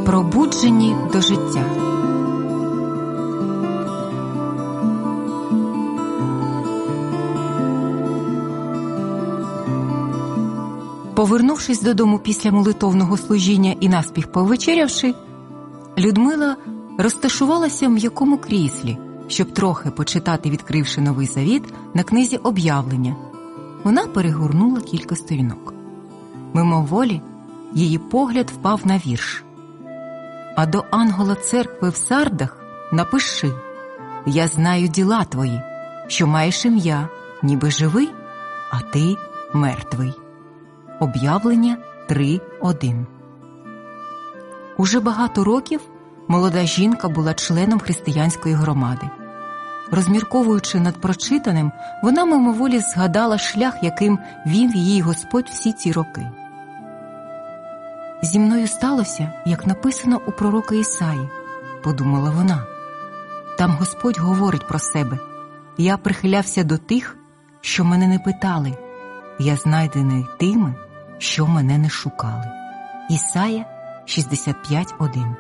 Пробуджені до життя. Повернувшись додому після молитовного служіння і наспіх повечерявши, Людмила розташувалася в м'якому кріслі, щоб трохи почитати, відкривши Новий Завіт на книзі «Об'явлення». Вона перегорнула кілька сторінок. Мимоволі її погляд впав на вірш. «А до ангела церкви в Сардах напиши: я знаю діла твої, що маєш ім'я, ніби живий, а ти мертвий». Об'явлення 3:1. Уже багато років молода жінка була членом християнської громади. Розмірковуючи над прочитаним, вона мимоволі згадала шлях, яким вів її Господь всі ці роки. «Зі мною сталося, як написано у пророка Ісаї», – подумала вона. Там Господь говорить про себе: «Я прихилявся до тих, що мене не питали. Я знайдений тими, що мене не шукали». Ісая 65:1.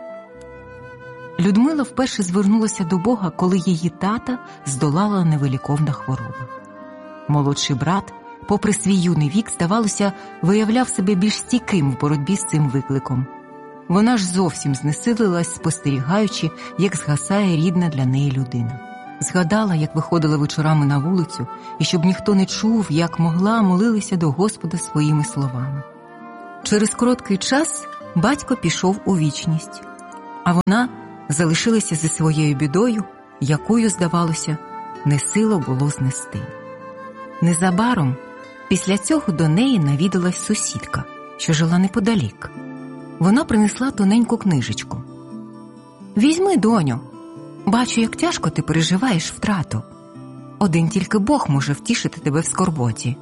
Людмила вперше звернулася до Бога, коли її тата здолала невиліковна хвороба. Молодший брат, попри свій юний вік, здавалося, виявляв себе більш стійким в боротьбі з цим викликом. Вона ж зовсім знесилилась, спостерігаючи, як згасає рідна для неї людина. Згадала, як виходила вечорами на вулицю, і щоб ніхто не чув, як могла, молилася до Господа своїми словами. Через короткий час батько пішов у вічність, а вона залишилася зі своєю бідою, якою, здавалося, не сило було знести. Незабаром після цього до неї навідалась сусідка, що жила неподалік. Вона принесла тоненьку книжечку. «Візьми, доню, бачу, як тяжко ти переживаєш втрату. Один тільки Бог може втішити тебе в скорботі».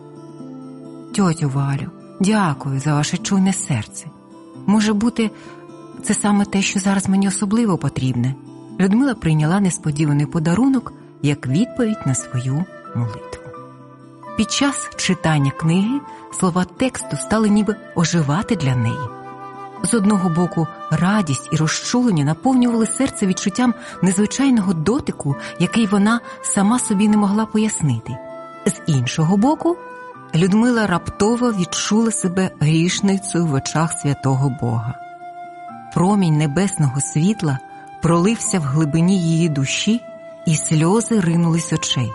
«Тьотю Валю, дякую за ваше чуйне серце. Може бути, це саме те, що зараз мені особливо потрібне». Людмила прийняла несподіваний подарунок як відповідь на свою молитву. Під час читання книги слова тексту стали ніби оживати для неї. З одного боку, радість і розчулення наповнювали серце відчуттям незвичайного дотику, який вона сама собі не могла пояснити. З іншого боку, Людмила раптово відчула себе грішницею в очах святого Бога. Промінь небесного світла пролився в глибині її душі, і сльози ринули з очей.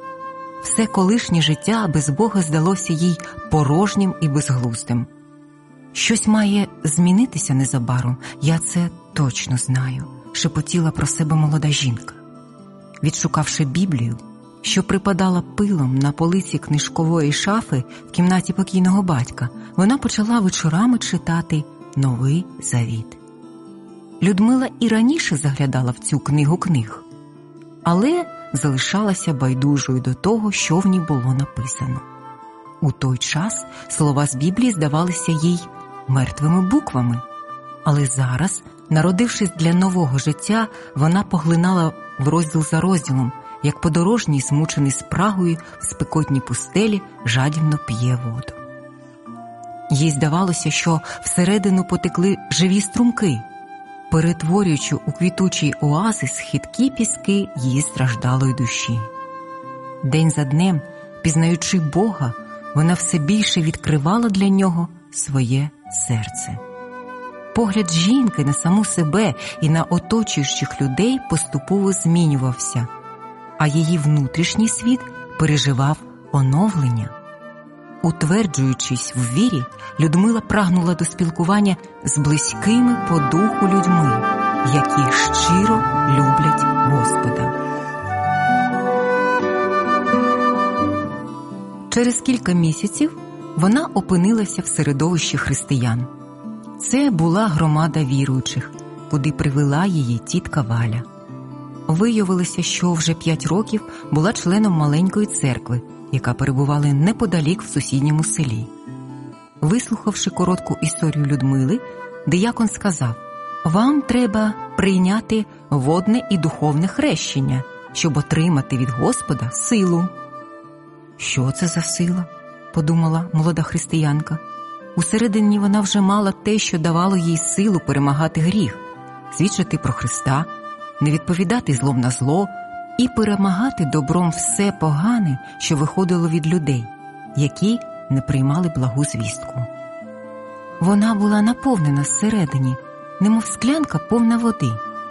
Все колишнє життя без Бога здалося їй порожнім і безглуздим. «Щось має змінитися незабаром, я це точно знаю», – шепотіла про себе молода жінка. Відшукавши Біблію, що припадала пилом на полиці книжкової шафи в кімнаті покійного батька, вона почала вечорами читати Новий Завіт. Людмила і раніше заглядала в цю книгу книг, але залишалася байдужою до того, що в ній було написано. У той час слова з Біблії здавалися їй мертвими буквами, але зараз, народившись для нового життя, вона поглинала в розділ за розділом, як подорожній, змучений спрагою в спекотній пустелі, жадібно п'є воду. Їй здавалося, що всередину потекли живі струмки, перетворюючи у квітучий оазис хиткі піски її страждалої душі. День за днем, пізнаючи Бога, вона все більше відкривала для нього своє серце. Погляд жінки на саму себе і на оточуючих людей поступово змінювався, а її внутрішній світ переживав оновлення. Утверджуючись в вірі, Людмила прагнула до спілкування з близькими по духу людьми, які щиро люблять Господа. Через кілька місяців вона опинилася в середовищі християн. Це була громада віруючих, куди привела її тітка Валя. Виявилося, що вже 5 років була членом маленької церкви, яка перебувала неподалік в сусідньому селі. Вислухавши коротку історію Людмили, диякон сказав: «Вам треба прийняти водне і духовне хрещення, щоб отримати від Господа силу». «Що це за сила?» – подумала молода християнка. Усередині вона вже мала те, що давало їй силу перемагати гріх, свідчити про Христа, не відповідати злом на зло і перемагати добром все погане, що виходило від людей, які не приймали благу звістку. Вона була наповнена зсередині, немов склянка повна води.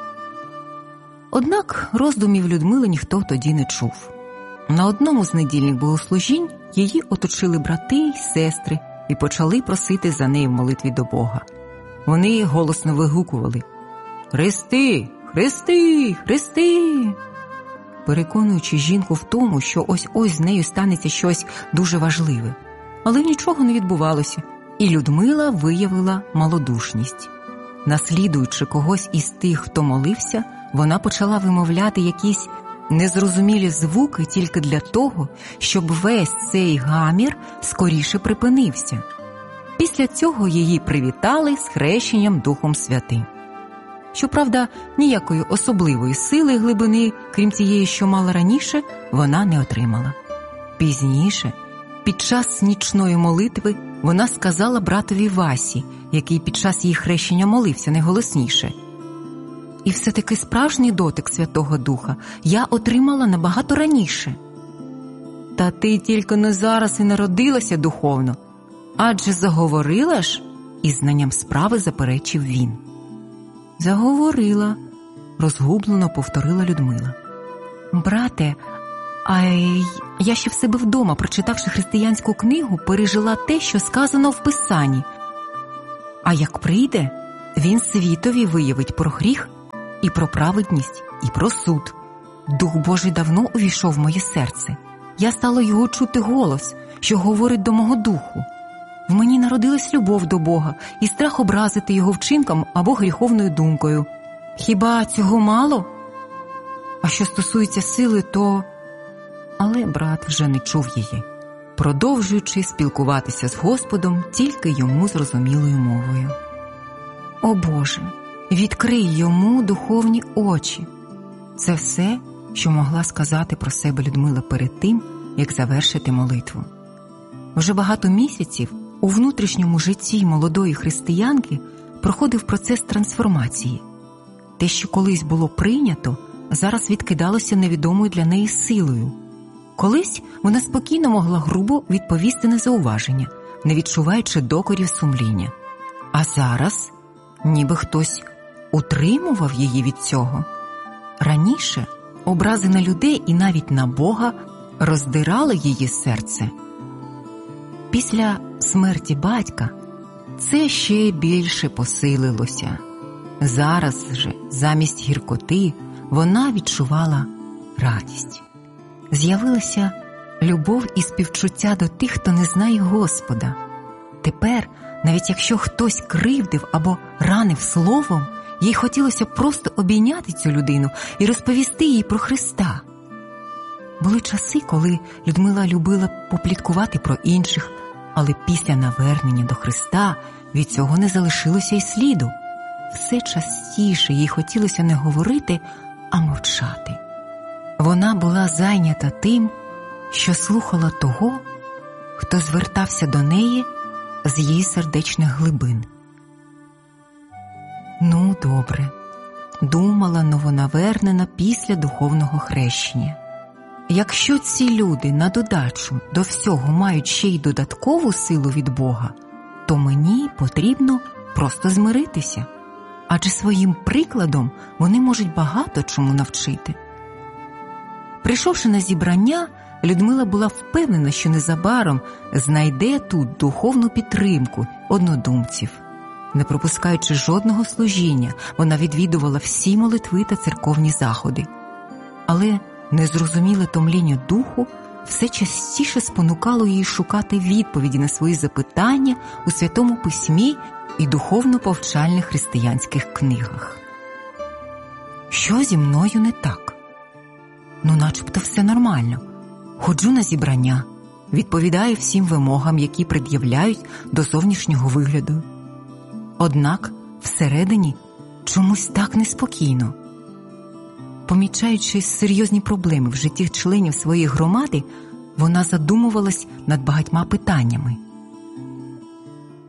Однак роздумів Людмили ніхто тоді не чув. На одному з недільних богослужінь її оточили брати й сестри і почали просити за неї в молитві до Бога. Вони голосно вигукували: «Хрести! Хрести! Хрести!», переконуючи жінку в тому, що ось-ось з нею станеться щось дуже важливе. Але нічого не відбувалося, і Людмила виявила малодушність. Наслідуючи когось із тих, хто молився, вона почала вимовляти якісь незрозумілі звуки тільки для того, щоб весь цей гамір скоріше припинився. Після цього її привітали з хрещенням Духом Святим. Щоправда, ніякої особливої сили і глибини, крім тієї, що мала раніше, вона не отримала. Пізніше, під час нічної молитви, вона сказала братові Васі, який під час її хрещення молився найголосніше: «І все-таки справжній дотик Святого Духа я отримала набагато раніше». «Та ти тільки не зараз і народилася духовно, адже заговорила ж?» – із знанням справи заперечив він. «Заговорила», – розгублено повторила Людмила. «Брате, я ще в себе вдома, прочитавши християнську книгу, пережила те, що сказано в Писанні. А як прийде, він світові виявить про гріх і про праведність, і про суд. Дух Божий давно увійшов в моє серце. Я стала його чути голос, що говорить до мого духу. В мені народилась любов до Бога і страх образити його вчинком або гріховною думкою. Хіба цього мало? А що стосується сили, то…» Але брат вже не чув її, продовжуючи спілкуватися з Господом тільки йому зрозумілою мовою. «О Боже, відкрий йому духовні очі!» Це все, що могла сказати про себе Людмила перед тим, як завершити молитву. Вже багато місяців у внутрішньому житті молодої християнки проходив процес трансформації. Те, що колись було прийнято, зараз відкидалося невідомою для неї силою. Колись вона спокійно могла грубо відповісти на зауваження, не відчуваючи докорів сумління. А зараз ніби хтось утримував її від цього. Раніше образи на людей і навіть на Бога роздирали її серце. Після смерті батька це ще більше посилилося. Зараз же замість гіркоти вона відчувала радість. З'явилася любов і співчуття до тих, хто не знає Господа. Тепер, навіть якщо хтось кривдив або ранив словом, їй хотілося просто обійняти цю людину і розповісти їй про Христа. Були часи, коли Людмила любила попліткувати про інших, але після навернення до Христа від цього не залишилося й сліду. Все частіше їй хотілося не говорити, а мовчати. Вона була зайнята тим, що слухала того, хто звертався до неї з її сердечних глибин. «Ну, добре», – думала новонавернена після духовного хрещення. «Якщо ці люди на додачу до всього мають ще й додаткову силу від Бога, то мені потрібно просто змиритися, адже своїм прикладом вони можуть багато чому навчити». Прийшовши на зібрання, Людмила була впевнена, що незабаром знайде тут духовну підтримку однодумців. Не пропускаючи жодного служіння, вона відвідувала всі молитви та церковні заходи. Але незрозуміле томління духу все частіше спонукало її шукати відповіді на свої запитання у Святому Письмі і духовно-повчальних християнських книгах. Що зі мною не так? Ну, начебто все нормально. Ходжу на зібрання, відповідаю всім вимогам, які пред'являють до зовнішнього вигляду. Однак всередині чомусь так неспокійно. Помічаючи серйозні проблеми в житті членів своєї громади, вона задумувалась над багатьма питаннями.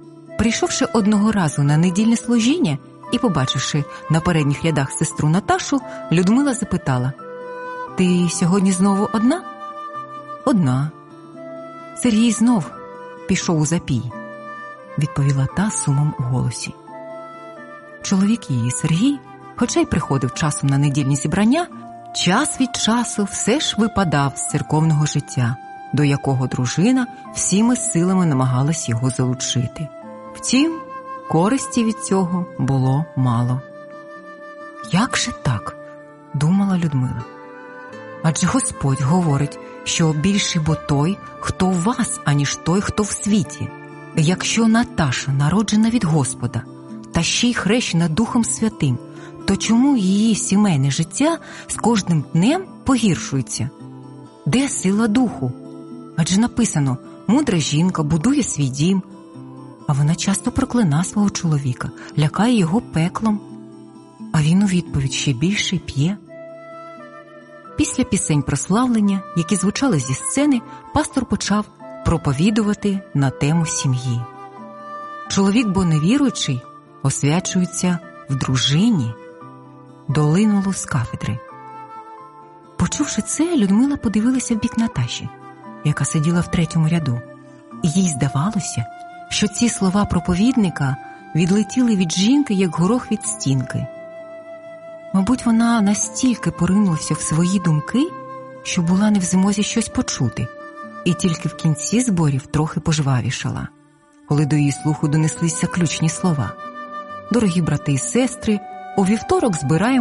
Прийшовши одного разу на недільне служіння і побачивши на передніх рядах сестру Наташу, Людмила запитала: «Ти сьогодні знову одна?» «Одна. Сергій знов пішов у запій», – відповіла та з сумом у голосі. Чоловік її, Сергій, хоча й приходив часом на недільні зібрання, час від часу все ж випадав з церковного життя, до якого дружина всіми силами намагалась його залучити. Втім, користі від цього було мало. «Як же так?» – думала Людмила. «Адже Господь говорить, що більший бо той, хто в вас, аніж той, хто в світі. Якщо Наташа народжена від Господа, та ще й хрещена Духом Святим, то чому її сімейне життя з кожним днем погіршується? Де сила духу? Адже написано: мудра жінка будує свій дім, а вона часто проклина свого чоловіка, лякає його пеклом, а він у відповідь ще більше п'є». Після пісень прославлення, які звучали зі сцени, пастор почав проповідувати на тему сім'ї. Чоловік, бо невіруючий, освячується в дружині. Долинуло з кафедри. Почувши це, Людмила подивилася в бік Наташі, яка сиділа в третьому ряду. І їй здавалося, що ці слова проповідника відлетіли від жінки, як горох від стінки. Мабуть, вона настільки поринулася в свої думки, що була не в змозі щось почути, і тільки в кінці зборів трохи пожвавішала, коли до її слуху донеслися ключні слова: «Дорогі брати і сестри, у вівторок збираємо